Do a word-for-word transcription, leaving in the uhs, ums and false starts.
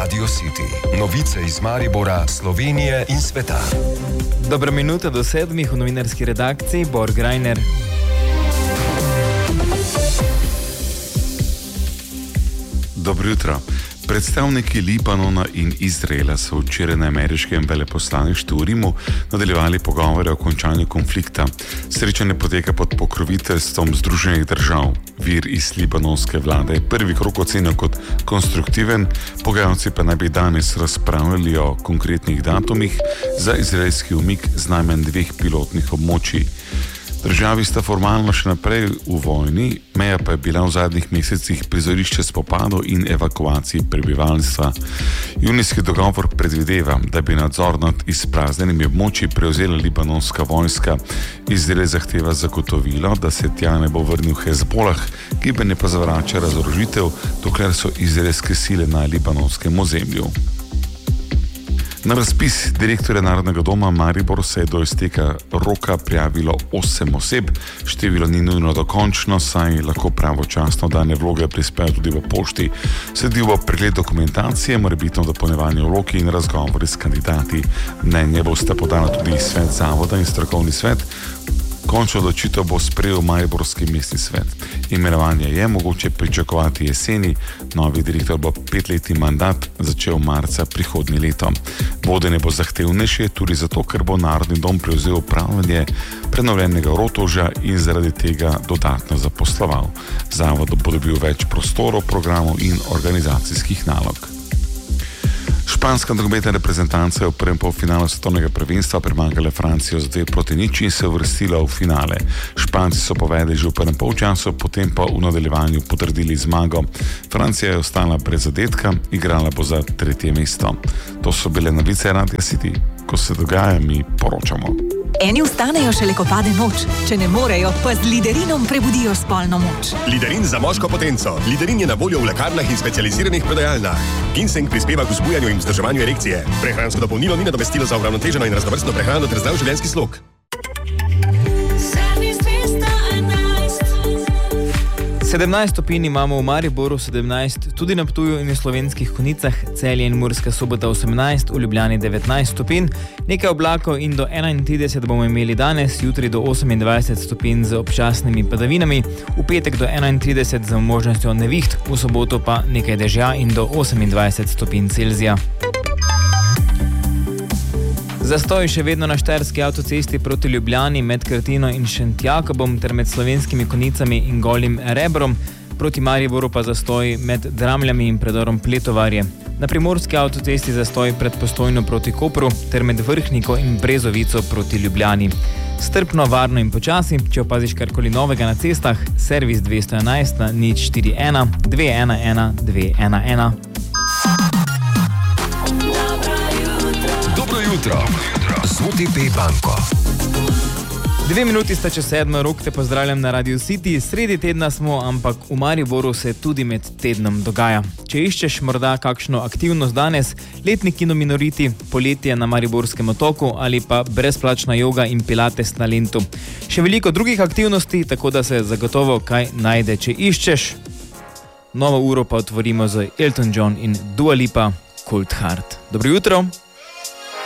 Radio City. Novice iz Maribora, Slovenije in sveta. Dobra minuta do sedmih v novinarski redakciji Bor Grajner. Dobro jutro. Predstavniki Libanona in Izraela so včeraj na ameriškem veleposlaništvu v Rimu nadaljevali pogovore o končanju konflikta. Srečanje poteka pod pokroviteljstvom Združenih držav. Vir iz libanonske vlade je prvi krog ocenil kot konstruktiven, pogajalci pa naj bi danes razpravljali o konkretnih datumih za izraelski umik z najmanj dveh pilotnih območij. Državi sta formalno še naprej v vojni, meja pa je bila v zadnjih mesecih prizorišče spopadov in evakuacij prebivalstva. Junijski dogovor predvideva, da bi nadzor nad izpraznjenimi območji prevzela libanonska vojska. Izrael zahteva zagotovilo, da se tja ne bo vrnil Hezbolah, gibanje pa zavrača razorožitev, dokler so izraelske sile na libanonskem ozemlju. Na razpis direktorja Narodnega doma Maribor se je do izteka roka prijavilo osem oseb. Število ni nujno dokončno, saj lahko pravočasno dane vloge prispejo tudi v pošti. Sledil bo pregled dokumentacije, morebitno dopolnjevanje vlog in razgovori s kandidati. Mnenje bosta podala tudi svet zavoda in strokovni svet. Končno odločitev bo sprejel mariborski mestni svet. Imenovanje je mogoče pričakovati jeseni, novi direktor bo petletni mandat začel marca prihodnje leto. Vodenje bo zahtevnejše tudi zato, ker bo Narodni dom prevzel upravljanje prenovljenega Rotovža in zaradi tega dodatno zaposloval. Zavod bo dobil več prostorov, programov in organizacijskih nalog. Španska nogometna reprezentanca je v prvem polfinalu svetovnega prvenstva premagala Francijo z dve proti nič in se uvrstila v finale. Španci so povedali že v prvem polčasu, potem pa v nadaljevanju potrdili zmago. Francija je ostala brez zadetka, igrala bo za tretje mesto. To so bile novice Radia City. Ko se dogaja, mi poročamo. Eni vstanejo šele, ko pade noč. Če ne morejo, pa z Liderinom prebudijo spolno moč. Liderin za moško potenco. Liderin je na voljo v lekarnah in specializiranih prodajalnah. Ginseng prispeva k vzbujanju in vzdrževanju erekcije. Prehransko dopolnilo ni nadomestilo za uravnoteženo in raznovrstno prehrano ter zdrav življenjski slog. sedemnajst stopinj imamo v Mariboru, sedemnajst tudi na Ptuju in v Slovenskih Konjicah, Celje in Murska Sobota osemnajst, v Ljubljani devetnajst stopinj, nekaj oblakov in do enaintrideset bomo imeli danes, jutri do osemindvajset stopinj z občasnimi padavinami, v petek do enaintrideset z možnostjo neviht, v soboto pa nekaj dežja in do osemindvajset stopinj Celzija. Zastoj še vedno na štajerski avtocesti proti Ljubljani med Krtino in Šentjakobom ter med Slovenskimi Konjicami in Golim Rebrom, proti Mariboru pa zastoj med Dramljami in predorom Pletovarje. Na primorski avtocesti zastoj pred Postojno proti Kopru ter med Vrhniko in Brezovico proti Ljubljani. Strpno, varno in počasi, če opaziš karkoli novega na cestah, servis dvesto enajst na nič štiri ena dve ena ena dve ena ena. Jutro z O T P banko. Dve minuti sta čez sedmo, Rok te pozdravljam na Radio City. Sredi tedna smo, ampak v Mariboru se tudi med tednom dogaja. Če iščeš morda kakšno aktivnost danes, letni kino Minoriti, poletje na Mariborskem otoku ali pa brezplačna joga in pilates na Lentu. Še veliko drugih aktivnosti, tako da se zagotovo kaj najde, če iščeš. Novo uro pa otvorimo z Elton John in Dua Lipa, Cold Heart. Dobro jutro.